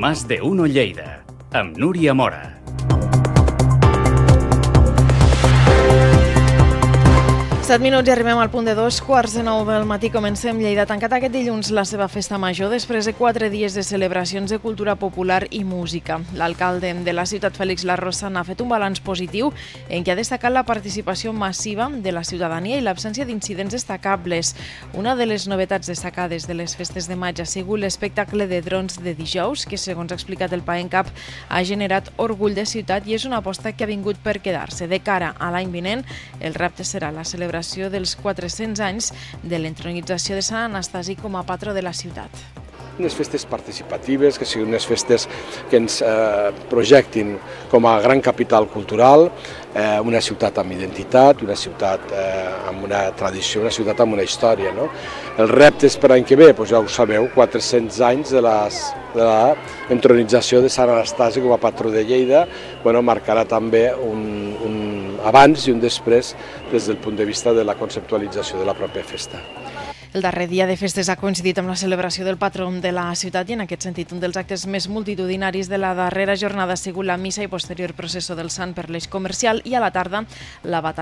Más de Uno Lleida, amb Núria Mora. 7 minuts i arribem al punt de 2:15 del matí. Comencem. Lleida ha tancat aquest dilluns la seva festa major després de 4 dies de celebracions de cultura popular i música. L'alcalde de la ciutat, Félix Larrosa, n'ha fet un balanç positiu en què ha destacat la participació massiva de la ciutadania i l'absència d'incidents destacables. Una de les novetats destacades de les festes de maig ha sigut l'espectacle de drons de dijous, que, segons ha explicat el PAENCAP, ha generat orgull de ciutat i és una aposta que ha vingut per quedar-se. De cara a l'any vinent, el repte serà la celebració dels 400 anys de l'entronització de Sant Anastasi com a patró de la ciutat. Unes festes participatives, que siguin unes festes que ens projectin com a gran capital cultural, una ciutat amb identitat, una ciutat amb una tradició, una ciutat amb una història. No? Els reptes per l'any que ve, doncs ja ho sabeu, 400 anys de l'entronització de Sant Anastasi com a patró de Lleida, marcarà també un abans i un després des del punt de vista de la conceptualització de la pròpia festa. El darrer dia de festes ha coincidit amb la celebració del patró de la ciutat i, en aquest sentit, un dels actes més multitudinaris de la darrera jornada ha sigut la missa i posterior processó del Sant per l'eix comercial i a la tarda la batalla